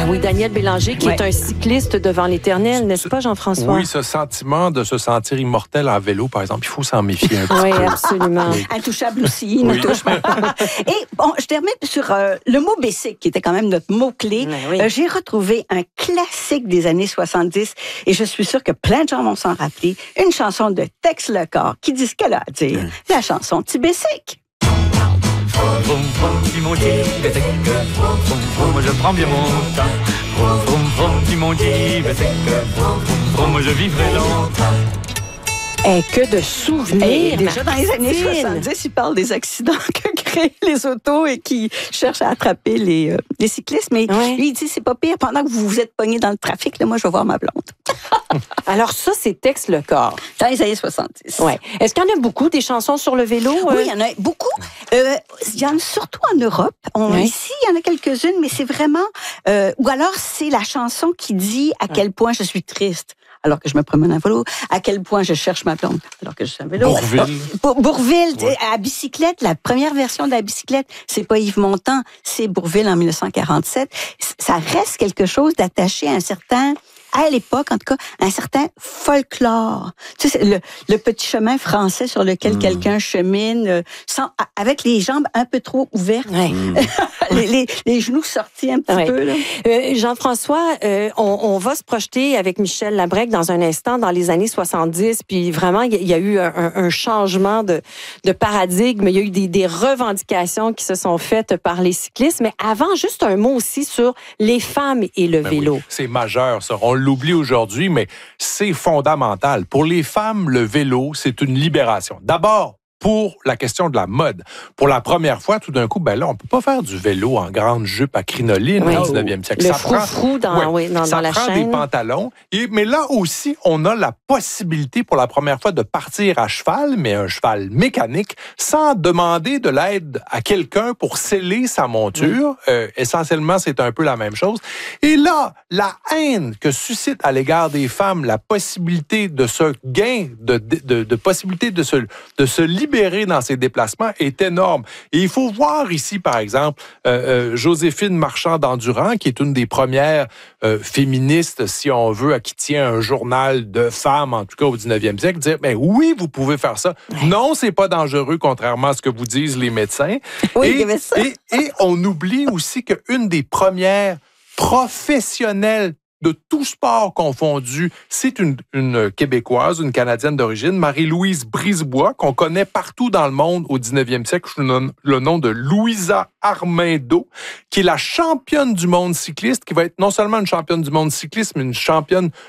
Ah oui, Daniel Bélanger, qui est un cycliste devant l'éternel, n'est-ce pas, Jean-François? Oui, ce sentiment de se sentir immortel en vélo, par exemple, il faut s'en méfier un petit peu. Oui, absolument. Oui. Intouchable aussi, il ne touche pas. Et bon, je termine sur le mot basic, qui était quand même notre mot-clé. Oui. J'ai retrouvé un classique des années 70, et je suis sûre que plein de gens vont s'en rappeler, une chanson de Tex Lecor qui dit ce qu'elle a à dire. La chanson Petit Basic. Vroom, vroom, dis mon petit basic. Vroom, vroom, je prends bien mon temps. Vroom, vroom, vroom, dis mon petit basic. Vroom, vroom, vroom, je vivrai longtemps. Que de souvenirs. Déjà dans les années 70, il parle des accidents que créent les autos et qui cherchent à attraper les cyclistes. Mais lui, il dit, c'est pas pire. Pendant que vous vous êtes pognés dans le trafic, là, moi, je vais voir ma blonde. Alors ça, c'est Tex Lecor. Dans les années 70. Ouais. Est-ce qu'il y en a beaucoup, des chansons sur le vélo? Oui, il y en a beaucoup. Il y en a surtout en Europe. Ici, il y en a quelques-unes, mais c'est vraiment... ou alors, c'est la chanson qui dit à quel point je suis triste alors que je me promène à vélo, à quel point je cherche ma blonde alors que je suis à vélo. Bourvil, à bicyclette, la première version de la bicyclette, c'est pas Yves Montand, c'est Bourvil en 1947. Ça reste quelque chose d'attaché à un certain... à l'époque, en tout cas, un certain folklore. Tu sais, le petit chemin français sur lequel quelqu'un chemine avec les jambes un peu trop ouvertes, les genoux sortis un petit peu. Là. Jean-François, on va se projeter avec Michel Labrec dans un instant dans les années 70, puis vraiment, il y a eu un changement de paradigme, il y a eu des revendications qui se sont faites par les cyclistes, mais avant, juste un mot aussi sur les femmes et le vélo. Oui, c'est majeur, ça. On l'oublie aujourd'hui, mais c'est fondamental. Pour les femmes, le vélo, c'est une libération. D'abord, pour la question de la mode. Pour la première fois, tout d'un coup, ben là, on peut pas faire du vélo en grande jupe à crinoline au 19e siècle. Le frou-frou dans la chaîne. Ça prend des pantalons. Mais là aussi, on a la possibilité pour la première fois de partir à cheval, mais un cheval mécanique, sans demander de l'aide à quelqu'un pour sceller sa monture. Essentiellement, c'est un peu la même chose. Et là, la haine que suscite à l'égard des femmes la possibilité de ce gain, de possibilité de se libérer dans ses déplacements est énorme. Et il faut voir ici, par exemple, Joséphine Marchand-d'Endurant, qui est une des premières féministes, si on veut, qui tient un journal de femmes, en tout cas au 19e siècle, dire, mais oui, vous pouvez faire ça. Non, c'est pas dangereux, contrairement à ce que vous disent les médecins. Oui, et on oublie aussi qu'une des premières professionnelles de tout sport confondu, c'est une Québécoise, une Canadienne d'origine, Marie-Louise Brisebois, qu'on connaît partout dans le monde au 19e siècle sous le nom de Louisa Armando, qui est la championne du monde cycliste, qui va être non seulement une championne du monde cycliste, mais une championne